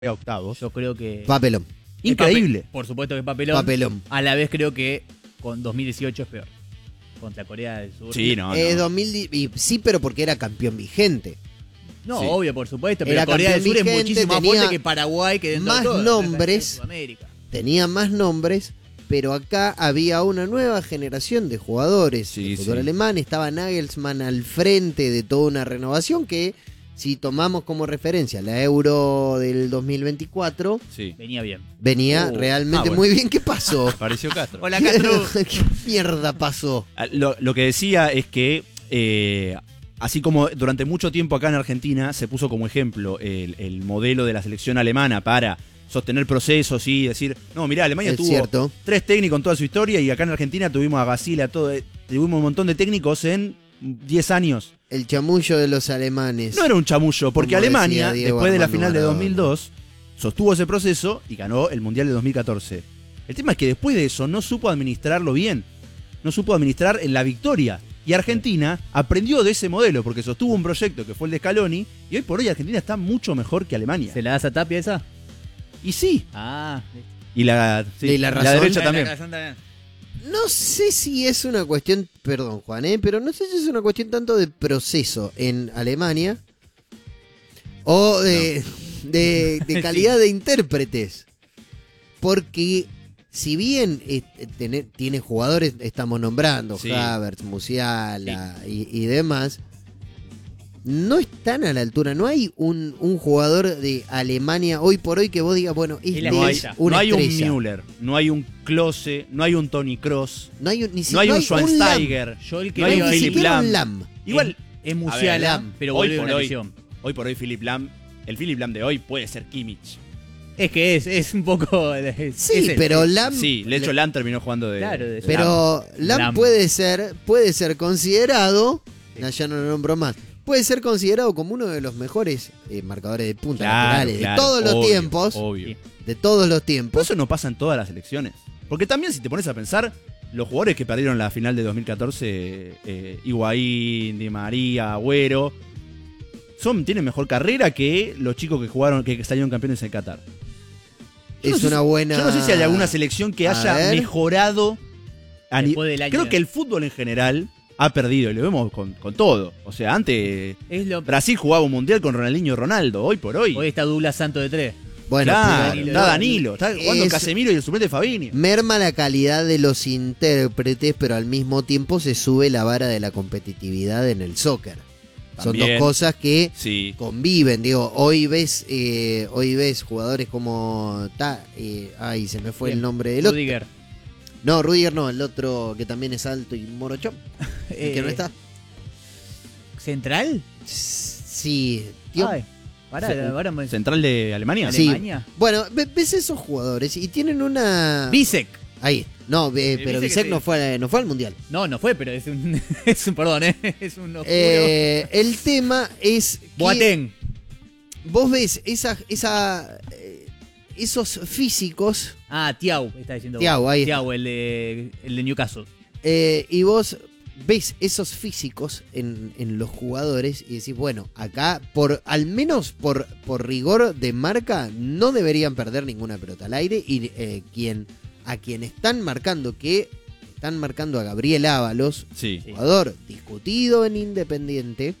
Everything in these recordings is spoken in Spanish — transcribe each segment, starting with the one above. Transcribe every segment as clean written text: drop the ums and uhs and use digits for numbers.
a octavos. Yo creo que... Papelón. Increíble. Por supuesto que es papelón. Papelón. A la vez creo que con 2018 es peor. Contra Corea del Sur. Sí, no. 2000, sí, pero porque era campeón vigente. No, Sí. obvio, por supuesto. Pero Era Corea del Sur campeón es vigente, muchísimo más tenía fuerte que Paraguay, que dentro más de todo, nombres. Sudamérica. Tenía más nombres, pero acá había una nueva generación de jugadores Sí, de fútbol sí. alemán. Estaba Nagelsmann al frente de toda una renovación que, si tomamos como referencia la Euro del 2024, Sí. Venía bien. venía realmente bueno. muy bien. ¿Qué pasó? Apareció Castro. Hola, Castro. ¿Qué mierda pasó? Lo que decía es que, así como durante mucho tiempo acá en Argentina se puso como ejemplo el modelo de la selección alemana para sostener procesos y decir, no, mirá, Alemania Es tuvo cierto. 3 técnicos en toda su historia y acá en Argentina tuvimos a Gasila, tuvimos un montón de técnicos en 10 años. El chamullo de los alemanes. No era un chamullo, porque Como Alemania, decía Diego después de la Armando final de Maradona. 2002, sostuvo ese proceso y ganó el Mundial de 2014. El tema es que después de eso no supo administrarlo bien, no supo administrar en la victoria. Y Argentina aprendió de ese modelo, porque sostuvo un proyecto que fue el de Scaloni, y hoy por hoy Argentina está mucho mejor que Alemania. ¿Se la das a Tapia esa? Y sí, Ah, y la, sí, Y la razón. derecha también. No sé si es una cuestión, perdón Juan, pero no sé si es una cuestión tanto de proceso en Alemania o de calidad de intérpretes. Porque si bien tiene jugadores, estamos nombrando, Sí. Havertz, Musiala y demás, no están a la altura. No hay un jugador de Alemania hoy por hoy que vos digas, bueno, Y la este No hay, es estrella. una no hay un estrella. Müller, no hay un Klose, no hay un Toni Kroos, No hay un, ni no hay un Lam. Schweinsteiger. Yo el que No hay veo un ahí Ni Philipp siquiera Lahm. un Lam. Igual, es A Musiala, ver, Lam, pero hoy vuelve por una hoy. lesión. Hoy por hoy Philipp Lahm, el Philipp Lahm de hoy puede ser Kimmich. Es que es un poco... Sí, pero Lam. Sí, de hecho Lahm terminó jugando de... Claro, de- Pero Lam Lam. puede ser considerado, Sí. no, ya no lo nombro más, puede ser considerado como uno de los mejores marcadores de punta laterales de todos los obvio, tiempos. Obvio. Sí. De todos los Pero tiempos. eso no pasa en todas las elecciones. Porque también si te pones a pensar, los jugadores que perdieron la final de 2014, Higuaín, Di María, Agüero, tienen mejor carrera que los chicos que salieron campeones en Qatar. Es una buena. Yo no sé si hay alguna selección que A haya ver. mejorado. Después del año. Creo que el fútbol en general ha perdido, y lo vemos con todo. O sea, antes Es lo... Brasil jugaba un mundial con Ronaldinho y Ronaldo, hoy por hoy. Hoy está Douglas Santo de 3. Bueno, Claro, pero- está Danilo, está jugando Es- Casemiro y el suplente Fabinho. merma la calidad de los intérpretes, pero al mismo tiempo se sube la vara de la competitividad en el soccer. Son También. dos cosas que Sí, conviven, digo, hoy ves jugadores como ay, se me fue el nombre del otro. Rudiger. No, Rudiger no, el otro que también es alto y morochón, el que no está. ¿Central? Sí, tío. Ay, pará, Se- ahora me... central de Alemania. Sí. Alemania. Bueno, ves esos jugadores y tienen una Bisek. ahí. No, pero Bisek Bisek sí. no fue al mundial. No fue, pero es un... perdón, es un oscuro. El tema es que Boateng. vos ves esos físicos Ah, Thiago, está diciendo. Thiago, ahí está. Thiago, el de Newcastle. y vos ves esos físicos en los jugadores y decís, bueno, acá al menos por rigor de marca no deberían perder ninguna pelota al aire y a quien están marcando a Gabriel Ábalos, Sí. jugador discutido en Independiente.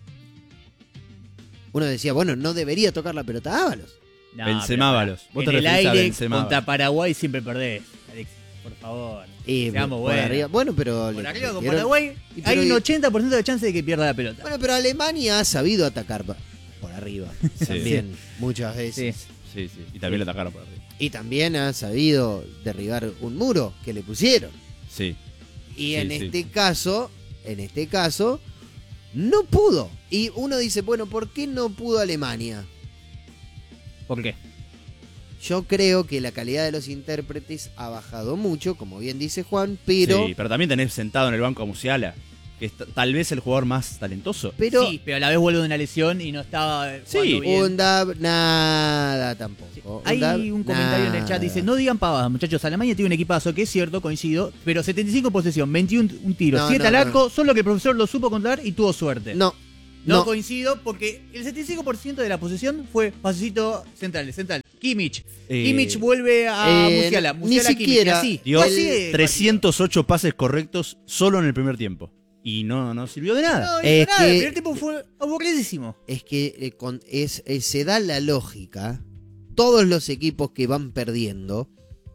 Uno decía, bueno, no debería tocar la pelota a Ábalos. No, Benzemábalos. pero Vos te en el referís a aire Benzemábalos. contra Paraguay siempre perdés, Alexis. Por favor. Y Seamos por buenos. arriba. Bueno, pero Por le arriba con metieron- Paraguay Y pero- hay un 80% de chance de que pierda la pelota. Bueno, pero Alemania ha sabido atacar por arriba también muchas veces. Sí, sí. Y también lo atacaron por arriba. Y también ha sabido derribar un muro que le pusieron. Sí. Y Sí, en sí. este caso, no pudo. Y uno dice, bueno, ¿por qué no pudo Alemania? ¿Por qué? Yo creo que la calidad de los intérpretes ha bajado mucho, como bien dice Juan, pero... Sí, pero también tenés sentado en el banco a Musiala, que es tal vez el jugador más talentoso. Pero Sí, pero a la vez vuelve de una lesión y no estaba Sí, jugando bien. Undab, nada tampoco. Hay Undab, un comentario en el chat, nada. dice, no digan pavadas, muchachos, Alemania tiene un equipazo, que es cierto, coincido, pero 75 posesión, 21 un tiro, No, 7 no, al no. arco, solo que el profesor lo supo controlar y tuvo suerte. No, No coincido porque el 75% de la posesión fue pasecito central. Kimmich. Kimmich vuelve a Musiala. ni Musiala siquiera. Kimmich. Y Dio así. Así de 308 pases correctos solo en el primer tiempo. Y no sirvió de nada. No, Es nada, que- el primer tiempo fue aburridísimo. Es que se da la lógica. Todos los equipos que van perdiendo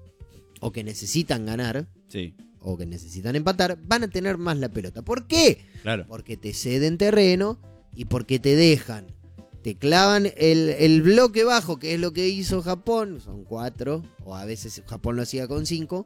o que necesitan ganar Sí, o que necesitan empatar van a tener más la pelota. ¿Por qué? claro. Porque te ceden terreno y porque te dejan. Te clavan el bloque bajo, que es lo que hizo Japón. Son 4, o a veces Japón lo hacía con 5.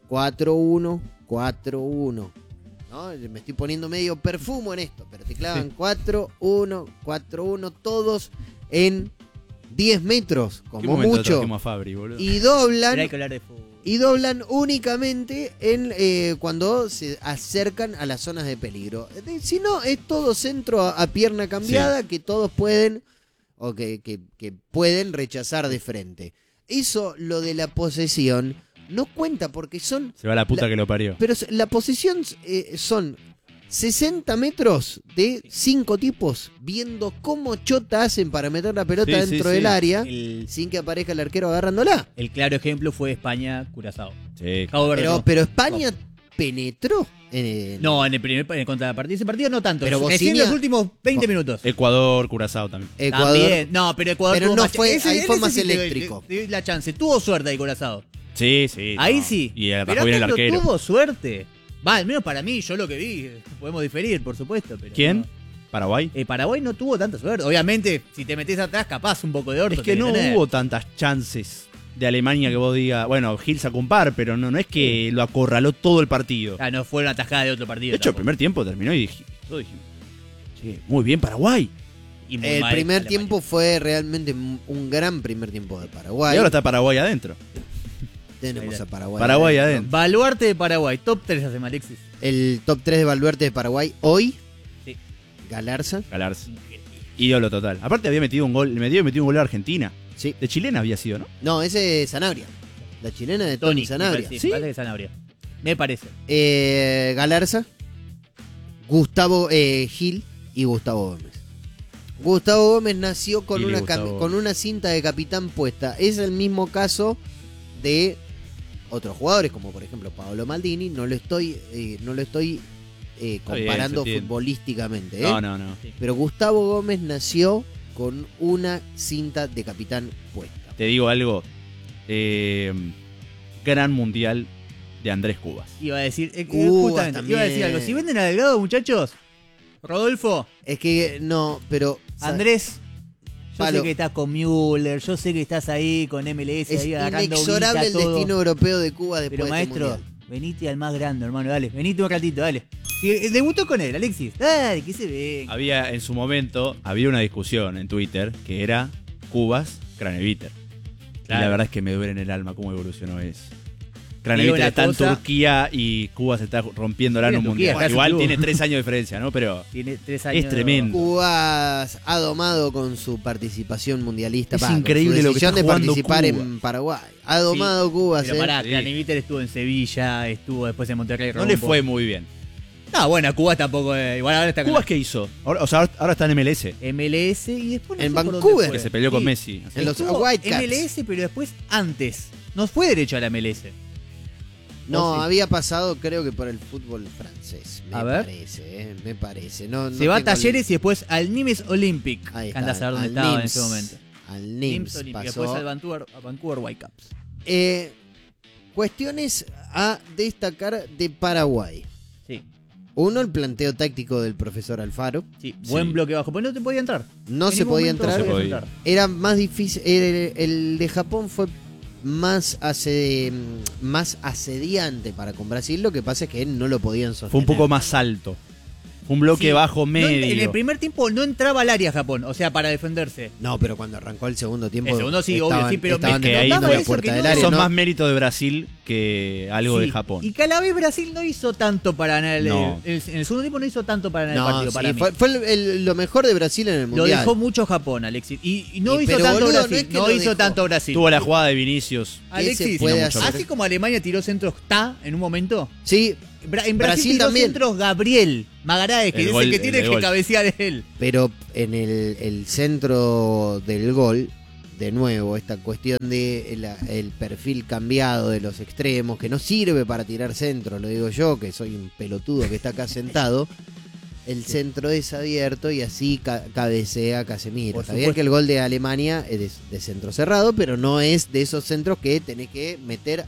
4-1, 4-1. ¿No? Me estoy poniendo medio perfumo en esto, pero te clavan 4-1, 4-1, todos en 10 metros, ¿Qué como momento mucho. trajimos a Fabri, boludo? Y Pero doblan, hay que hablar de fútbol. y doblan únicamente cuando se acercan a las zonas de peligro. Si no, es todo centro a pierna cambiada que todos pueden o que pueden rechazar de frente. Eso, lo de la posesión, no cuenta porque son... Se va la puta que lo parió. Pero la posesión son 60 metros de 5 tipos viendo cómo chota hacen para meter la pelota Sí, dentro sí, del sí. área El, sin que aparezca el arquero agarrándola. el claro ejemplo fue España-Curazao. Sí. Cabo Verde no. Pero España penetró en No, en el contrapartido. Ese partido no tanto. Pero Recién Bosnia- los últimos 20 minutos. Ecuador, Curazao también. Ecuador. También. No, pero Ecuador Pero tuvo no más- fue- ahí fue ese más sí te doy- eléctrico. te doy la chance. Tuvo suerte ahí Curazao. Sí, sí. Ahí no. sí. Y Pero atajó bien el acá no arquero. tuvo suerte. Va, al menos para mí, yo lo que vi. Podemos diferir, por supuesto. Pero ¿Quién? no. ¿Paraguay? Paraguay no tuvo tanta suerte. Obviamente, si te metés atrás, capaz un poco de orto. Es que tenés no tener. hubo tantas chances de Alemania que vos digas, bueno, Gil sacó un par, pero no es que lo acorraló todo el partido. Ah, no fue una atajada de otro partido. De hecho, el tampoco. primer tiempo terminó y todos dijimos, che, muy bien Paraguay. Y muy El mal primer Alemania. tiempo fue realmente un gran primer tiempo de Paraguay. Y ahora está Paraguay adentro. Tenemos a Paraguay. Paraguay adentro. Baluarte de Paraguay. Top 3 hacemos, Alexis. El top 3 de Baluarte de Paraguay hoy. Sí. Galarza. Galarza. Ídolo total. Aparte había metido un gol, metido un gol a Argentina. Sí. De chilena había sido, ¿no? No, ese es Sanabria. La chilena de Tony Sanabria. Sí, ¿Sí? me parece que Sanabria. Me parece. Galarza, Gustavo Gil y Gustavo Gómez. Gustavo Gómez nació con Gil y una, Gustavo. con una cinta de capitán puesta. Es el mismo caso de otros jugadores, como por ejemplo Paolo Maldini. No lo estoy comparando se entiende. futbolísticamente. No. Pero Gustavo Gómez nació con una cinta de capitán puesta. Te digo algo. Gran mundial de Andrés Cubas. Iba a decir, Cubas justamente, también. iba a decir algo. Si venden a Delgado, muchachos, Rodolfo, Es que no, pero Andrés, yo Palo. sé que estás con Müller, yo sé que estás ahí con MLS, es ahí agarrando inexorable el guita, todo. destino europeo de Cuba después Pero de este maestro, mundial. venite al más grande, hermano, dale. Venite un ratito, dale. Debutó con él, Alexis. Dale, que se ve. Había, en su momento, había una discusión en Twitter que era Cubas, Craneviter. Claro. Y la verdad es que me duele en el alma cómo evolucionó eso. Digo Craneviter una está en cosa- Turquía y Cuba se está rompiendo en Mira, un Turquía, mundial. casi Igual tuvo. tiene 3 años de diferencia, ¿no? Pero Tiene 3 años. es tremendo. Cuba ha domado con su participación mundialista. Es con su increíble lo que decisión está de jugando participar Cuba. en Paraguay. Ha domado Cuba. Pero pará, Craneviter estuvo en Sevilla, estuvo después en Monterrey. no le fue muy bien. No, bueno, Cuba tampoco. Igual ahora está con ¿Cubas qué hizo? Ahora está en MLS, MLS y después no En sé por dónde Vancouver. fue. que se peleó con Sí. Messi. En los Estuvo Whitecaps. MLS, pero después antes. No fue derecho a la MLS. No, ¿O sí? había pasado creo que por el fútbol francés. Me A ver. parece, me parece. No, Se va a tengo el- Talleres y después al Nimes Olympic. Ahí Que anda a está, saber dónde al estaba en Nims. ese momento. Al Nimes NIMS Olympic. pasó. Después a Vancouver Whitecaps. Cuestiones a destacar de Paraguay. Sí, Uno, el planteo táctico del profesor Alfaro. sí. Buen bloque bajo. Pues no te podía entrar. No En se ningún podía momento entrar. No se podía. entrar. Era más difícil. El de Japón fue más asediante para con Brasil. Lo que pasa es que no lo podían sostener. Fue un poco más alto. Fue un bloque Sí. bajo No, medio. en el primer tiempo no entraba al área Japón. O sea, para defenderse. No, pero cuando arrancó el segundo tiempo. El segundo sí, obvio, sí, pero estaban es que ahí defendiendo no- la puerta que del no- área. Son ¿no? más mérito de Brasil que algo Sí. de Japón. Y que a la vez Brasil no hizo tanto para ganar No. en el segundo tiempo no hizo tanto para ganar el No, partido. sí, Para mí. fue lo mejor de Brasil en el Lo mundial. dejó mucho Japón, Alexis. Y no Y hizo pero, tanto boludo, Brasil. no es que No lo hizo dejó. tanto Brasil. Tuvo la jugada de Vinicius. ¿Qué se Alexis, puede hacer? así como Alemania tiró centros en un momento, Sí, En Brasil Brasil tiró también. centros Gabriel Magaráes, que El es gol, el que el tiene del que gol. cabecear él. Pero en el centro del gol, de nuevo, esta cuestión de el perfil cambiado de los extremos, que no sirve para tirar centro, lo digo yo, que soy un pelotudo que está acá sentado. El centro es abierto y así cabecea Casemiro. Por Está bien supuesto. que el gol de Alemania es de centro cerrado, pero no es de esos centros que tenés que meter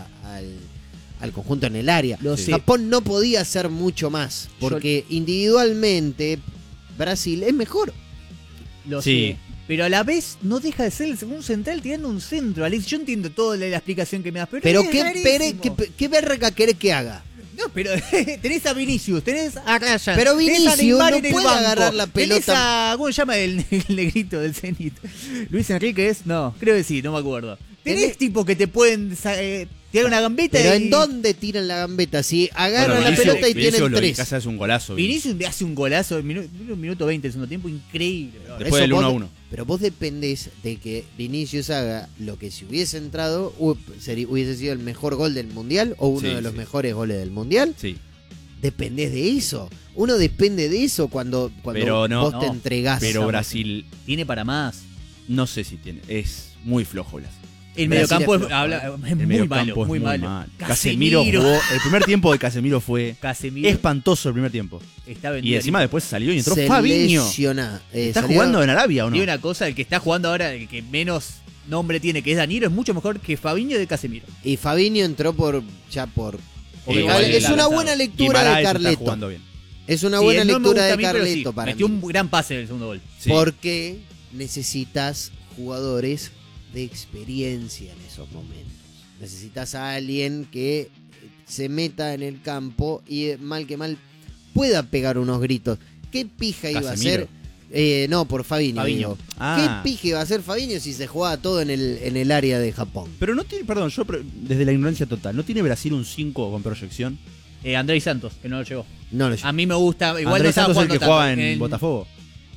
al conjunto en el área. Lo sé. Japón no podía hacer mucho más, porque individualmente Brasil es mejor. Lo Sí. sé. Pero a la vez no deja de ser el segundo central tirando un centro, Alex. Yo entiendo toda la explicación que me das, Pero es ¿qué, rarísimo. qué verga querés que haga? No, pero tenés a Vinicius, tenés a Ryan. Pero tenés Vinicius a Neymar no en el puede banco, agarrar la tenés pelota. ¿cómo se llama el negrito del Zenit? Luis Enríquez, no, creo que sí, no me acuerdo. Tenés tipos que te pueden tirar una gambeta. Pero y... ¿en dónde tiran la gambeta? Si agarran la Vinicius- pelota y Vinicius tienen lo que 3. hace un golazo. Vinicius me hace un golazo en minuto 20 del segundo tiempo, increíble. Después del 1-1. Pero vos dependés de que Vinicius haga lo que si hubiese entrado hubiese sido el mejor gol del Mundial o uno Sí, de los sí. mejores goles del Mundial. Sí. Dependés de eso. Uno depende de eso cuando Pero no, vos te no. entregás. Pero Brasil, Tiene para más. no sé si tiene. Es muy flojo Blas. El Brasil mediocampo es es, flojo, es El muy mediocampo malo, es muy malo. mal. Casemiro jugó. El primer tiempo de Casemiro fue Casemiro espantoso el primer tiempo. está vendido. Y encima después salió y entró se Fabinho. lesiona. ¿Está Salió- jugando en Arabia o no? Y una cosa, el que está jugando ahora, el que menos nombre tiene, que es Danilo, es mucho mejor que Fabinho de Casemiro. Y Fabinho entró por. Porque igual es la una lanzada. buena lectura Guimaraes de está Carleto. jugando bien. Es una Sí, buena él no me lectura gusta a de mí, pero Carleto sí, para metió mí. un gran pase en el segundo gol. Sí. Porque necesitas jugadores de experiencia en esos momentos. Necesitas a alguien que se meta en el campo y mal que mal pueda pegar unos gritos. ¿Qué pija iba a Casemiro. hacer? No, por Fabinho. Fabinho. Digo. Ah. ¿Qué pija iba a hacer Fabinho si se jugaba todo en el área de Japón? Pero no tiene, perdón, desde la ignorancia total, ¿no tiene Brasil un 5 con proyección? Andrés Santos, que no lo llegó. No lo A mí me gusta, igual no Andrés estaba Santos es el jugando que tanto. jugaba en Botafogo.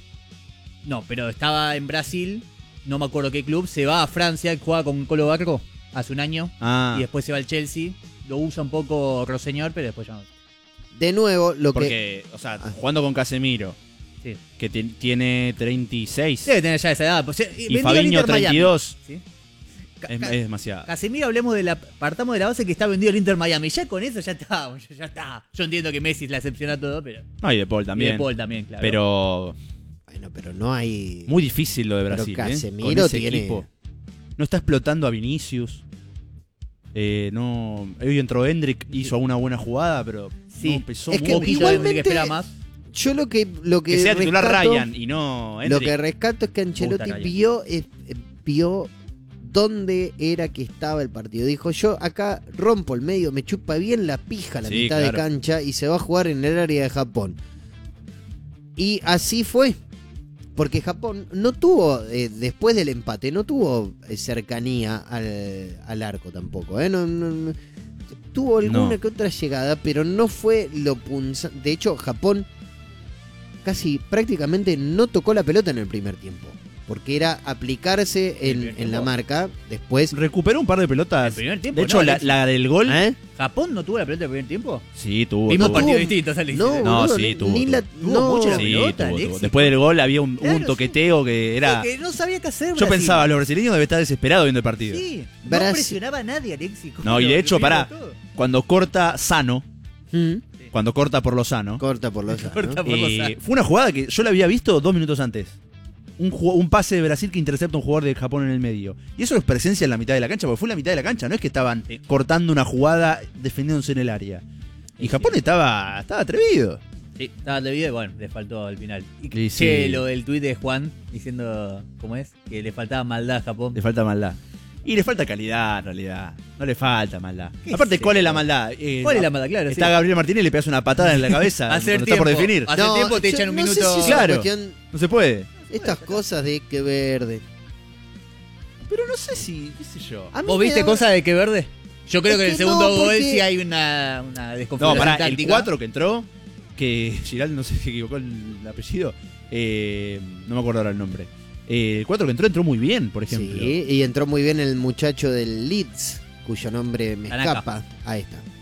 No, pero estaba en Brasil, no me acuerdo qué club, se va a Francia, juega con Colo Barco hace un año, Ah, y después se va al Chelsea, lo usa un poco Roseñor, pero después ya no. De nuevo, lo que. porque, o sea, jugando con Casemiro, Sí. que tiene 36, Debe tener ya esa edad. Pues, y vendido al Fabinho Inter Miami. 32, ¿Sí? es demasiado. Casemiro, hablemos partamos de la base que está vendido al Inter Miami. Ya con eso ya está, ya está. Yo entiendo que Messi es la excepción a todo, pero. No, y De Paul Y también. De Paul también, claro. Pero Bueno, pero no hay. muy difícil lo de Pero Brasil. Casemiro Con ese tiene- equipo. No está explotando a Vinicius. No, hoy entró Hendrik, hizo una buena jugada, pero Sí. no, pesó Es que un mucho. poquito igualmente- de que espera más. Yo lo que Que sea titular rescato- Ryan y no Lo Hendrik. que rescato es que Ancelotti Ryan. vio dónde era que estaba el partido. Dijo, yo acá rompo el medio, me chupa bien la pija la Sí, mitad de claro. cancha y se va a jugar en el área de Japón. Y así fue. Porque Japón no tuvo, después del empate, no tuvo cercanía al arco tampoco. No, tuvo alguna No. que otra llegada, pero no fue lo punzante. De hecho, Japón casi prácticamente no tocó la pelota en el primer tiempo. Porque era aplicarse ¿El primer en la tiempo? marca. Después. Recuperó un par de pelotas. El primer tiempo, De hecho, no, la, Alex. la del gol. ¿Eh? ¿Japón no tuvo la pelota del primer tiempo? Sí, tuvo. Vimos no partidos tuvo- distintos, Alex. No, No, boludo, sí, ni tuvo. la- Tuvo no, mucho la Sí, pelota, tuvo. Alexis. Después del gol había un Claro, toqueteo que era. Porque no sabía qué hacer. Yo Brasil. pensaba, los brasileños deben estar desesperados viendo el partido. Sí, no Brasil- presionaba a nadie, Alexis. No, y de hecho, pará. Cuando corta Sano, Mm, cuando corta por Lozano, corta por los Corta por los años. fue una jugada que yo la había visto 2 minutos antes. Un pase de Brasil que intercepta a un jugador de Japón en el medio. Y eso es presencia en la mitad de la cancha, porque fue en la mitad de la cancha, no es que estaban Sí. cortando una jugada defendiéndose en el área. Y Sí, Japón sí. estaba atrevido. Sí, estaba debido y bueno, le faltó al final. Y Sí, che, sí. lo del tuit de Juan diciendo, ¿cómo es? Que le faltaba maldad a Japón. Le falta maldad. Y le falta calidad, en realidad. No le falta maldad. ¿Qué Aparte, sé ¿cuál es la yo? maldad? ¿Cuál es la maldad? Claro, Está sí. Gabriel Martínez y le pegas una patada en la cabeza Hacer cuando está por tiempo. definir. Hace tiempo te yo echan un no sé minuto. si es Claro. una cuestión- No se puede. estas cosas de que verde. Pero no sé si, qué sé yo. A mí ¿Vos me viste da- cosas de que verde? Yo creo Es que en el que segundo no, gol porque- sí hay una No, desconfianza pará, el táctica. 4 que entró, que Giral no sé si se equivocó el apellido, no me acuerdo ahora el nombre. El 4 que entró muy bien, por ejemplo. Sí, y entró muy bien el muchacho del Leeds, cuyo nombre me Tanaka. escapa. Ahí está.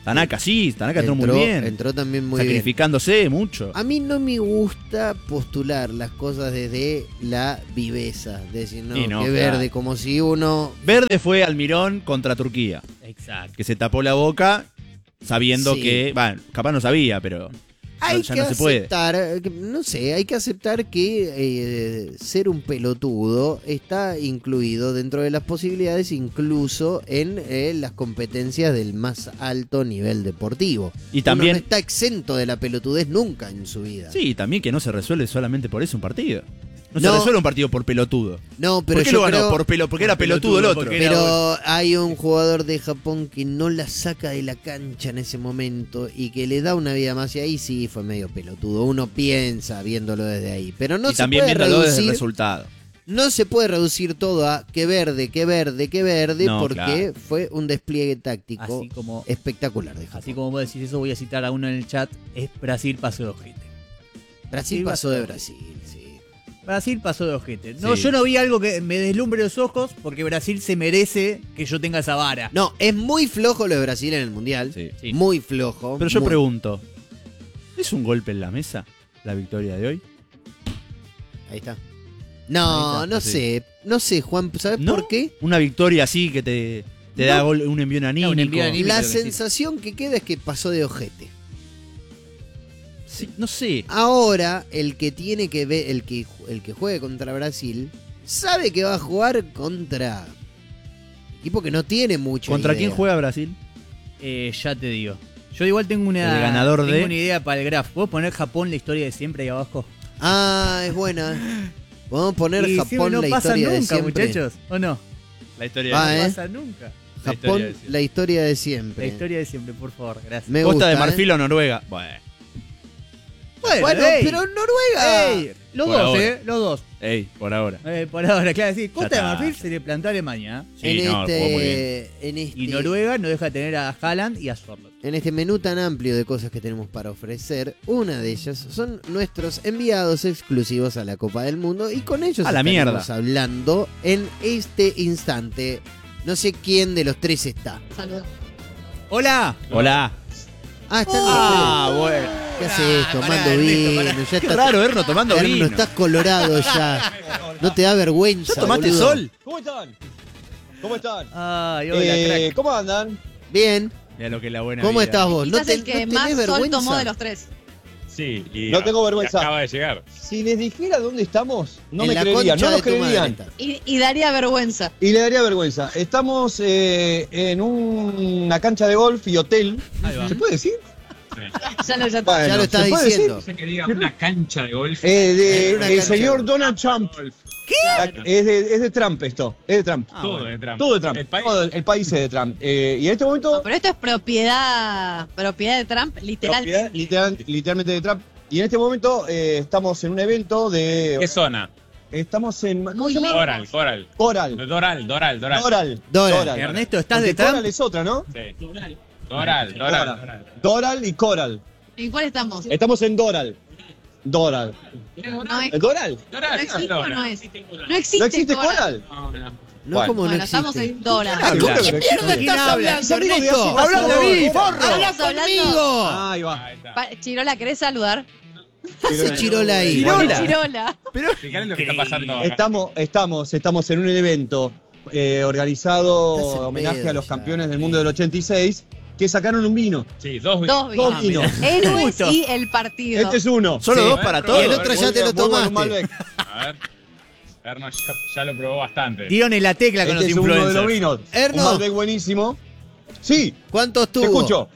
Tanaka entró muy bien. Entró también muy bien. Sacrificándose mucho. A mí no me gusta postular las cosas desde la viveza. Decir, no, Y no, que claro. verde, como si uno... Verde fue Almirón contra Turquía, Exacto. que se tapó la boca sabiendo Sí. que, bueno, capaz no sabía, pero Hay ya que no se puede. aceptar, no sé, hay que aceptar que ser un pelotudo está incluido dentro de las posibilidades, incluso en las competencias del más alto nivel deportivo. Y también, Uno no está exento de la pelotudez nunca en su vida. sí, también que no se resuelve solamente por eso un partido. No, se No. resuelve un partido por pelotudo. No, pero ¿Por qué yo lo ganó? creo... Porque era pelotudo el otro. porque Pero hay un jugador de Japón que no la saca de la cancha en ese momento y que le da una vida más, y ahí sí fue medio pelotudo. Uno piensa viéndolo desde ahí. Pero no y se también puede viéndolo desde el reducir, resultado. no se puede reducir todo a que verde, No, porque claro. fue un despliegue táctico Así como, espectacular de Japón. así como vos decís eso, voy a citar a uno en el chat. Es Brasil pasó de ojete. Brasil pasó de Brasil, sí. Brasil pasó de ojete. No, Sí. yo no vi algo que me deslumbre los ojos porque Brasil se merece que yo tenga esa vara. No, es muy flojo lo de Brasil en el Mundial. Sí. Sí. Muy flojo. Pero yo muy- pregunto, ¿es un golpe en la mesa la victoria de hoy? Ahí está. No, Ahí está, no sí. sé. No sé, Juan, ¿sabes ¿No? por qué? Una victoria así que te da un envío anímico. un envío anímico. La creo que sí. sensación que queda es que pasó de ojete. Sí, no sé. Ahora, el que tiene que ver, el que juegue contra Brasil, sabe que va a jugar contra equipo que no tiene mucho. ¿Contra idea. quién juega Brasil? Ya te digo. Yo igual tengo El ganador tengo de- una idea para el graph. ¿Puedo poner Japón la historia de siempre ahí abajo? Ah, es buena. Podemos poner Y sí, Japón no la pasa historia de nunca, siempre. muchachos. ¿O no? La historia Va, No ¿eh? pasa nunca. La historia Japón de siempre. la historia de La siempre. historia de siempre, por favor. Gracias. Me Costa gusta, de ¿eh? Marfil o Noruega. Bueno, Bueno, ey, pero Noruega. ey, los Por dos, ahora. los dos. ey, por ahora. Por ahora, claro, sí. Costa de está. Marfil se le plantó a Alemania. Sí, no, jugó muy bien. en este Y Noruega no deja de tener a Haaland y a Sorloth. En este menú tan amplio de cosas que tenemos para ofrecer, una de ellas son nuestros enviados exclusivos a la Copa del Mundo, y con ellos A la estaremos mierda. hablando en este instante. No sé quién de los tres está. Saludos. ¡Hola! Hola. Ah, está Ah, bueno. ¿Qué hace esto? pará, Tomando Ernesto, vino. pará. Ya Qué está, raro, Erno, tomando Erno, vino. estás colorado ya. No te da vergüenza. ¿Ya tomaste boludo. sol? ¿Cómo están? ¿Cómo están? Ay, hola, crack. ¿Cómo andan? Bien. Mira lo que es la buena ¿Cómo vida. estás vos? Quizás te- el que tenés más sol vergüenza? tomó de los tres. Sí, y No tengo vergüenza. acaba de llegar. Si les dijera dónde estamos, no En me la creerían, concha no de nos tu madre creerían. estás. Y daría vergüenza. Y le daría vergüenza. Estamos en una cancha de golf y hotel. Ahí va. ¿Se puede decir? Ya lo ya Bueno, Ya lo estás ¿se puede diciendo. decir? Que diga una cancha de golf. De Una el cancha. señor Donald Trump. Es de Trump esto. Es de Trump. Ah, Todo bueno. de Trump. Todo de Trump. El país. Todo el país es de Trump. Y en este momento, No, pero esto es propiedad de Trump, literal. propiedad literalmente de Trump. Y en este momento estamos en un evento ¿Qué de. zona? Estamos en. ¿Cómo Muy se llama? lejos. Coral. Coral. Doral. Doral. Ernesto, ¿estás Porque de Trump? Coral es otra, ¿no? Sí. Doral. Doral y Coral. ¿En cuál estamos? Estamos en Doral. Doral. No, es- ¿En Doral? no existe o no es. No existe, ¿No existe Coral. Coral? No. No, Bueno. como no Bueno, estamos existe. en Dora. Ah, ¿Con ¿cómo qué que mierda existe? estás hablando, Mis amigos de Ernesto? hace ¡Habla de pasado, mí, Dora. forro! ¡Habla Estamos hablando- conmigo! Ahí va. Ahí está. Chirola, ¿querés saludar? Hace Chirola ahí. Chirola. Chirola. Fíjate lo que está pasando acá. Estamos en un evento organizado Estás en homenaje pedo a los ya. campeones del mundo del 86 que sacaron un vino. Sí, dos Dos Dos vinos. vinos. Héroes Justo. y el partido. Este es uno. Solo Sí. dos para Y todos. Y el otro ya te lo Muy bueno, tomaste. Malbec. A ver. Erno ya lo probó bastante. Dieron en la tecla con Este los es uno de los influencers. vinos. Erno. Un Malbec buenísimo. Sí, ¿Cuántos te tuvo? escucho.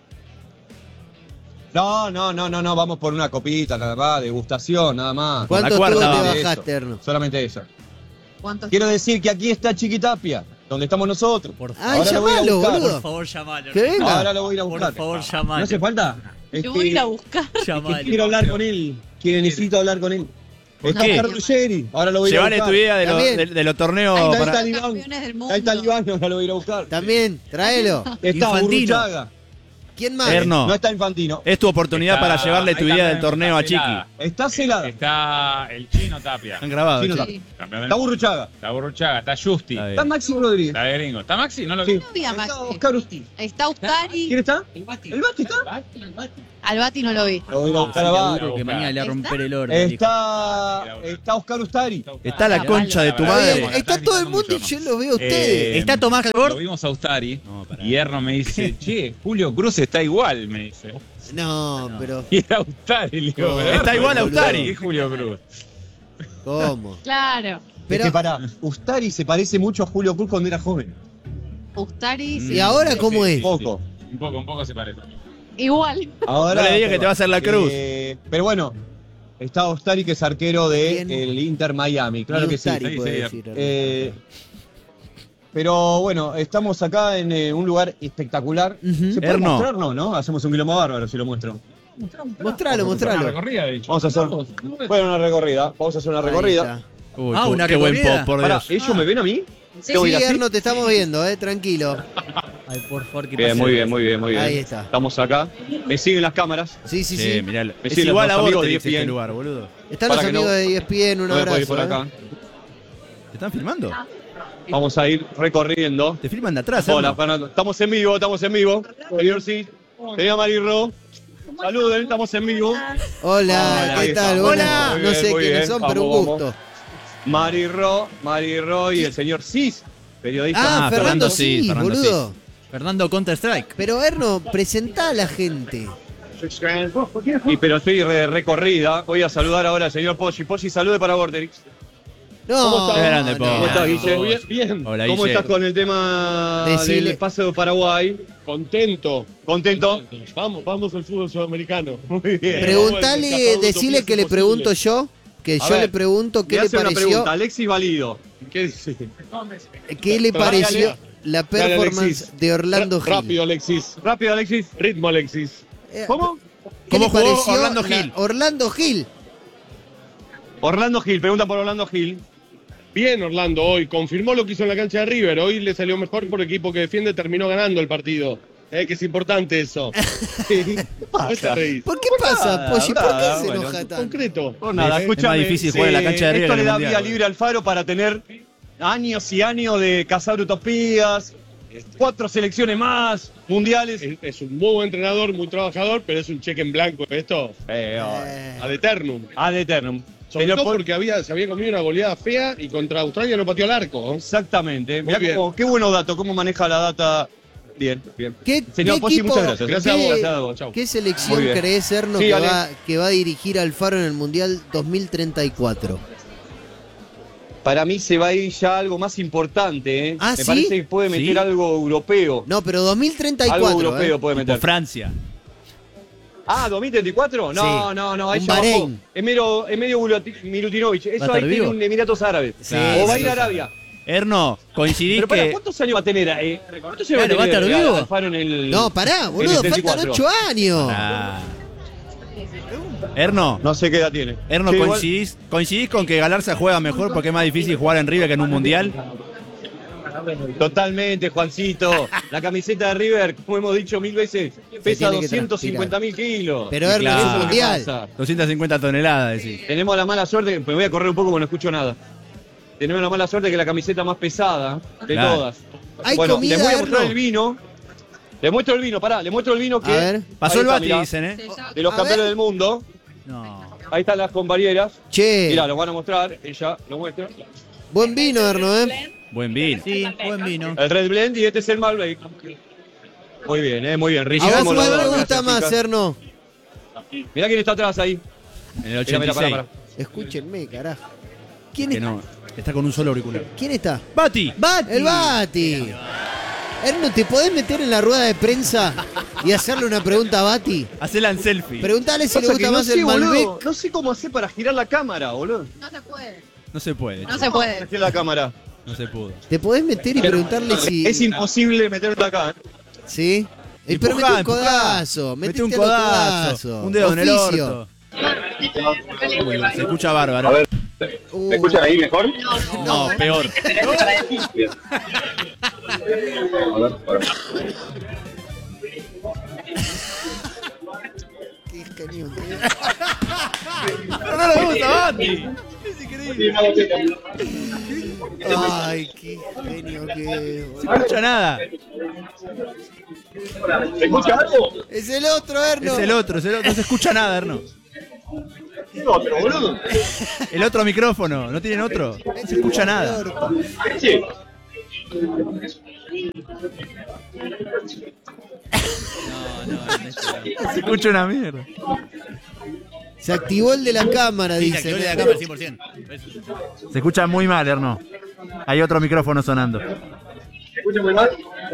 No, vamos por una copita, nada más, degustación, nada más. Con la ¿Cuántos cuarta tubos te vamos. bajaste, Erno? Solamente eso. ¿Cuántos? Quiero decir que aquí está Chiquitapia, donde estamos nosotros. Por Ay, Ahora lo voy a llamalo, buscar. boludo. Por favor, llamalo. Que venga. Ahora lo voy a ir a Por buscar. favor, ¿No llamalo. hace falta? Es Yo voy a ir a buscar. que Llamalo. quiero hablar con él. Que necesito hablar con él. Está qué? Oscar Ruggeri. Ahora lo voy a ir a Llevale buscar. tu idea También. de los torneos. Hay Está el para- talibán. campeones del mundo. Está el talibán, ahora lo voy a ir a buscar. También, tráelo. Está Infantino. Burruchaga. ¿Quién más? Erno, No está Infantino. es tu oportunidad Está- para llevarle tu ahí idea del también torneo a está Chiqui. Celada. Está Celada. Está el Chino Tapia. Han grabado. Sí, no che. está. Sí. Campeón del Está Burruchaga. Está Burruchaga, está Justi. Está bien. Está Máximo Rodríguez. Está de gringo. ¿Está Maxi? No lo Sí. vi. No vi a Está Maxi. Oscar Usti. Está Ustari. ¿Quién está? El Bati está. Al Bati no lo vi. Lo voy a buscar a Seguro Bati. que mañana le va a romper el orden. Está Oscar Ustari. Está la concha de tu Está madre. bien, está todo el mundo y yo lo veo a ustedes. Está Tomás Lo Calvor. vimos a Ustari No, pará. y Erno me dice, che, Julio Cruz está igual, me dice. No, pero Y era Ustari, le digo, No, pero está igual a Ustari. ¿Qué Julio Cruz? ¿cómo? Claro. Pero- Es que pará, Ustari se parece mucho a Julio Cruz cuando era joven. Ustari, ¿Y sí. ahora cómo Sí, es? sí, Poco. Un poco se parece. Igual. Ahora, No le digas que te va a hacer la cruz. Pero bueno, está Ostari, que es arquero ¿Quién? del Inter Miami, claro Ni que sí. Ustari sí, puede sí. decir. Pero bueno, estamos acá en un lugar espectacular. Ujú. ¿Se puede Erno. mostrar? No. Hacemos un quilombo bárbaro si lo muestro. Mostralo, Una mostralo. recorrida, de hecho. Vamos a hacer una recorrida. Vamos a hacer una Ahí recorrida. está. Uy, Ah, una qué buen recorrida. pop, por Pará, Dios. ¿ellos me ven a mí? Sí. ¿Tengo que Sí, ir así? Erno, te estamos viendo, tranquilo. Ay, por favor, que Bien, pase. muy bien, muy bien, muy bien. Ahí está. Estamos acá. Me siguen las cámaras. Sí, sí, Sí, sí. miralo. Es Decile a igual los a amigos de Vortex este ESPN. lugar, boludo. Están los Para que amigos no- de ESPN, un No me puedo ir abrazo. por acá. ¿Te están filmando? Vamos a ir recorriendo. Te filman de atrás, Hola, Erno. Fernando. Estamos en vivo. Señor sí. Señor Marirro. Saluden, estamos en vivo. Hola, Ahí ¿qué tal? está. Buenas- Muy no bien, sé muy quiénes bien. son, pero un Vamos, gusto. Marirro y el señor Cis, periodista. Ah, Ah, Fernando Fernando sí, sí, Fernando boludo. Fernando Counter Strike. Pero Erno, presentá a la gente. Pero estoy recorrida. Voy a saludar ahora al señor Poggi. Poggi, salude para Vorterix. No, ¿Cómo estás? Qué grande, no, Poggi. ¿Cómo estás, Guille? Todo bien. Hola, ¿Cómo Guille. estás con el tema Decile. del paso de Paraguay? Contento. ¿Contento? Vamos al fútbol sudamericano. Muy bien. Preguntale, decile que le pregunto yo, que A yo ver, le pregunto Me qué le hace una pareció, pregunta. Alexis Valido. ¿Qué dice? qué le Dale, pareció dale. la Dale, performance Alexis. de Orlando Gil. Rápido, Alexis. Rápido, Alexis. Ritmo, Alexis. ¿Cómo? ¿Qué ¿Cómo le jugó pareció Orlando la- Gil? Orlando Gil. Orlando Gil. Pregunta por Orlando Gil. Bien, Orlando, hoy confirmó lo que hizo en la cancha de River. Hoy le salió mejor por equipo que defiende, terminó ganando el partido. Que es importante eso. ¿Qué te reís? ¿Por qué pasa, Polly? ¿Por nada, qué se bueno, enoja tanto? Concreto. Por nada, Es escúchame. más difícil jugar en la cancha de River Esto que le en el da Mundial, vía boludo. libre al Faro para tener años y años de cazar utopías, 4 selecciones más, mundiales. Es un muy buen entrenador, muy trabajador, pero es un cheque en blanco esto. Ad eternum. Ad eternum. Sobre Pero todo por- porque se había comido una goleada fea y contra Australia no pateó al arco. Exactamente. Muy Mirá bien. qué buenos datos, cómo maneja la data. Bien, bien. ¿Qué, Señor qué Pozzi, equipo, muchas gracias. Gracias a vos, qué- gracias a vos, chau. ¿Qué selección Muy bien. crees, Erno, Sí, que, Ale. que va a dirigir al Faro en el Mundial 2034? Para mí se va a ir ya algo más importante, ¿eh? ¿Ah, Me sí? parece que puede meter ¿Sí? algo europeo. No, pero 2034. Algo europeo puede Tipo meter. Francia. Ah, ¿2034? No, Sí. no, ahí Un ya bajó. Bahrein. Es medio Milutinovic. ¿Va a Eso estar ahí tiene vivo? un Emiratos Árabes. Sí, o va a sí, ir a sí. Arabia. Erno, coincidís Pero para, que. ¿cuántos años va a tener? ¿Cuántos años Claro, ¿va a estar tener vivo? Alfaro en el No, pará, en el boludo, faltan 34? 8 años. Ah. Erno, No sé qué edad tiene. Erno, Sí, igual- ¿coincidís con que Galarza juega mejor porque es más difícil jugar en River que en un mundial? Totalmente, Juancito. La camiseta de River, como hemos dicho 1000 veces, pesa tiene que 250.000 kilos. Pero Erno, claro. es Eso un es lo que mundial. pasa. 250 toneladas, decís. Tenemos la mala suerte, me voy a correr un poco porque no escucho nada. Tenemos la mala suerte que es la camiseta más pesada de Claro. todas. Hay Bueno, comida, les voy a mostrar Erno. el vino. Les muestro el vino, pará, les muestro el vino que. A ver. Pasó Ahí el está, Bati, mirá, dicen, ¿eh? de los A campeones ver. del mundo. No. Ahí están las compañeras. Che, Mirá, lo van a mostrar, ella lo muestra. buen vino, Erno, ¿eh? Buen vino. Sí, buen vino. El Red Blend y este es el Malbec. Muy bien, muy bien. ¿A Riquísimo vos los cuál dos, te gusta gracias, más, chicas. Erno? Mirá quién está atrás ahí. En el Mirá, 86. pará. Escúchenme, carajo. ¿Quién, Que es- no, está con un solo auricular. ¿Quién está? ¡Bati! ¡Bati! El Bati. Erno, ¿te podés meter en la rueda de prensa y hacerle una pregunta a Bati? Hacela en selfie. Preguntale si le Pasa que gusta no más sé, el Malbec. boludo, no sé cómo hacer para girar la cámara, boludo. No se puede. No se puede. No se puede. Girar la cámara. No se pudo. ¿Te podés meter y preguntarle si... Es imposible meterla acá. ¿Eh? ¿Sí? Pero mete un Empujá. codazo. Mete un metete a los codazo. codazos. Un dedo en el Oficio. orto. Uy, se escucha bárbaro. A ver. Uh, ¿Me escuchan ahí mejor? No, peor. Bien. A ver, ahora. Ay, qué genio que es. No se escucha nada. ¿Se escucha algo? Es el otro, Erno. Es el otro. No se escucha nada, Erno. ¿Qué otro, boludo? El otro micrófono. ¿No tienen otro? No se escucha nada. Sí. Se escucha una mierda. Se activó el de la cámara, Sí, se dice. activó el de la cámara 100%. Se escucha muy mal, Erno. Hay otro micrófono sonando. ¿Se escucha muy mal?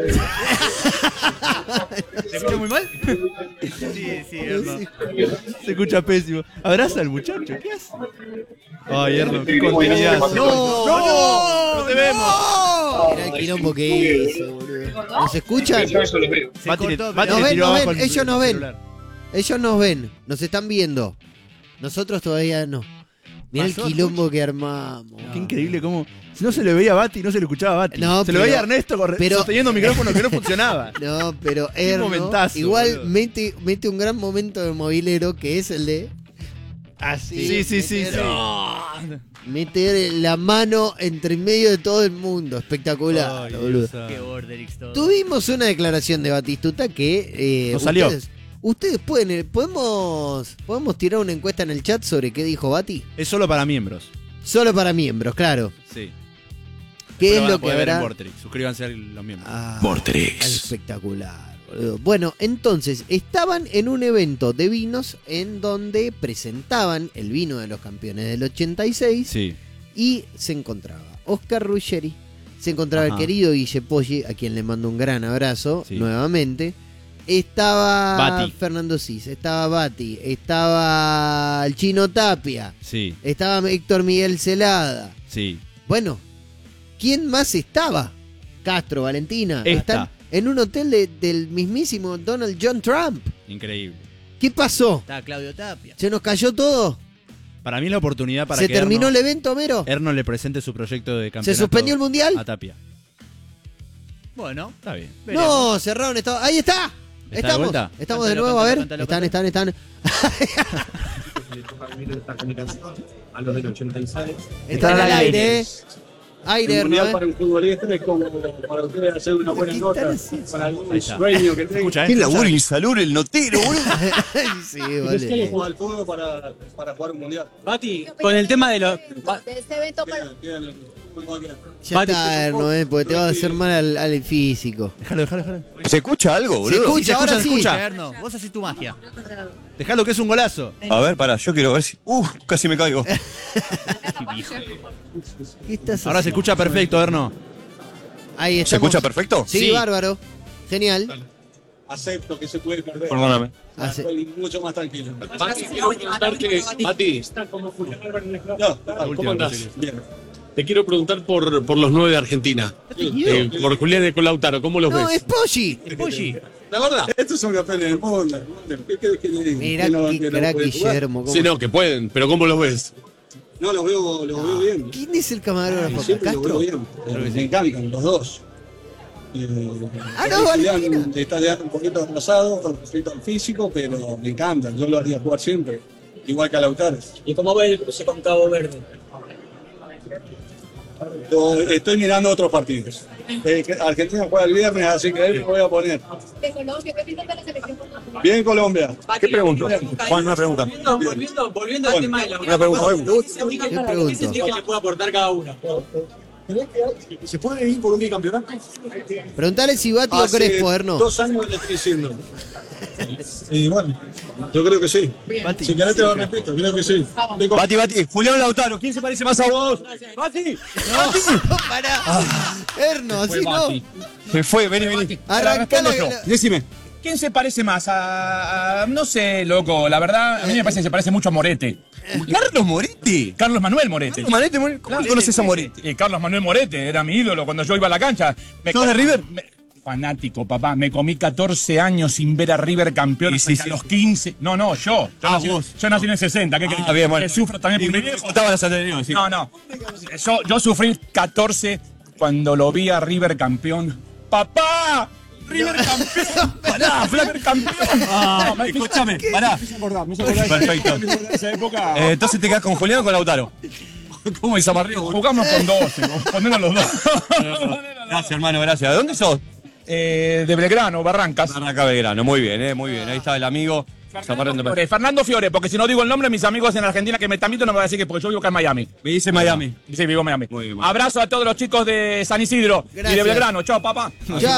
¿Se escucha muy mal? Sí, Erno. Se escucha pésimo. Abraza al muchacho. ¿Qué hace? Ay, Erno, qué contenidazo. ¡No te vemos! Mirá el quilombo que hizo, boludo. ¿Nos escuchan? Yo eso lo veo. Se Bati le- cortó, Bati Nos le ven, tiró nos abajo ven, el ellos nos ven. celular. Ellos nos ven, nos están viendo. Nosotros todavía no. Mirá el Pasó, quilombo que armamos. Qué increíble cómo. Si no se le veía a Bati, no se le escuchaba a Bati. No, se le pero- veía a Ernesto sosteniendo un micrófono que no funcionaba. No, pero Erno momentazo, igual boludo. mete un gran momento de movilero que es el de Sí. meter la mano entre medio de todo el mundo. Espectacular, Ay, boludo. Dios. Qué borderix todo. Tuvimos una declaración de Batistuta que No salió. Ustedes pueden, podemos tirar una encuesta en el chat sobre qué dijo Bati. Es solo para miembros. Solo para miembros, claro. Sí. ¿Qué es van a lo que poder ver en habrá? Vorterix. Suscríbanse a los miembros. Espectacular, boludo. Bueno, entonces estaban en un evento de vinos en donde presentaban el vino de los campeones del 86 Sí. y se encontraba Oscar Ruggeri, se encontraba Ajá. el querido Guille Poggi, a quien le mando un gran abrazo Sí. nuevamente. Estaba Bati. Fernando Cis, estaba Bati, estaba el Chino Tapia, Sí. estaba Héctor Miguel Celada. Sí. Bueno, ¿quién más estaba? Castro, Valentina. Esta. Están en un hotel del mismísimo Donald John Trump. Increíble. ¿Qué pasó? Está Claudio Tapia. ¿Se nos cayó todo? Para mí la oportunidad para ¿Se que terminó Erno, el evento, Homero? Erno le presente su proyecto de campeonato. ¿Se suspendió el mundial? A Tapia. Bueno, Está bien. veremos. No, cerraron. Ahí está. de Estamos. vuelta? Estamos de Cántalo, nuevo, a ver. cántalo, cántalo. Están. A los del 86. Están al aire, Aire, El Erno, mundial para un futbolista es como para ustedes hacer una buena ¿Qué nota, están haciendo? para algún Ahí está. sueño que tengan. Escucha, ¿Qué laburo insalubre el notero, boludo? Sí, ¿Qué vale. juega al fútbol para jugar un mundial? Bati, con el tema de los... De ese evento para... Ya está, Erno, porque te va a hacer mal al físico. Déjalo. ¿Se escucha algo, Se boludo? escucha, se ahora escucha, sí. se escucha. Erno, vos haces tu magia. Déjalo que es un golazo. A ver, pará, yo quiero ver si... casi me caigo. ¿Qué estás Ahora se haciendo? escucha perfecto, Erno. Ahí estamos. ¿Se escucha perfecto? Sí, Sí. bárbaro. Genial. Acepto que se puede perder. Perdóname. Estoy mucho más tranquilo. Mati, quiero preguntarte, Mati, ¿Cómo andás? Bien. te quiero preguntar por los 9 de Argentina. Por Julián y con Lautaro, ¿cómo los No, ves? es Poggi. Polly. La verdad. Estos son campeones del mundo. ¿Qué querés que le diga? Mirá ¿Que no- qué que no crack pueden jugar? Guillermo. cómo- Sí, no, que pueden, pero ¿cómo los ves? No, los veo bien. ¿Quién es el camarógrafo acá? Siempre los ¿Castro? veo bien. Me encantan los dos. No, Julián Valentina. está ya un poquito atrasado con respecto al físico, pero me encantan. Yo lo haría jugar siempre. Igual que a Lautaro. ¿Y cómo ves el cruce con Cabo Verde? Estoy mirando otros partidos. Argentina juega el viernes, así que ahí me voy a poner. de Colombia, ¿qué piensas de la selección? Bien Colombia. ¿Qué pregunto? Juan, una pregunta. Volviendo al tema de la Una pregunta. ¿Qué pregunto? que le puede aportar cada uno. ¿Se puede ir por un bicampeonato? Preguntale si Bati o Hace Crespo, Erno. 2 años le estoy diciendo. Y bueno, yo creo que sí. Si querés te lo repito, creo que sí. Bati, Julián Lautaro, ¿quién se parece más a vos? Bati, Pará. Erno, así no. Se fue, vení. Arrancá la... Decime. ¿quién se parece más no sé, loco, la verdad, a mí me parece que se parece mucho a Morete. Carlos Moretti. Carlos Manuel Morete. ¿Cómo conoces a Moretti? Carlos Manuel Morete era mi ídolo cuando yo iba a la cancha. ¿Sos de River? Fanático, papá. Me comí 14 años sin ver a River campeón. Y sí, a los 15. No, yo. Yo nací en el 60. ¿Qué querés? bien, bueno. Que sufro también Y por mi mi viejo. viejo estaba en las anteriores, sí. No. Yo sufrí 14 cuando lo vi a River campeón. ¡Papá! River campeón. Pará, River campeón. Ah, escúchame, pará. Perfecto. Esa época. Entonces te quedás con Julián o con Lautaro. ¿Cómo es Amarrío? Jugamos con 12, ponernos los dos. Gracias, hermano, gracias. ¿De dónde sos? De Belgrano, Barrancas. Barranca Belgrano, muy bien, muy bien. Ahí está el amigo. Fernando Fiore, porque si no digo el nombre, mis amigos en Argentina que me están viendo no me van a decir que porque yo vivo acá en Miami. Me dice Miami. Sí, vivo en Miami. Muy bien. Abrazo a todos los chicos de San Isidro y de Gracias. Belgrano. Chao, papá. Chao.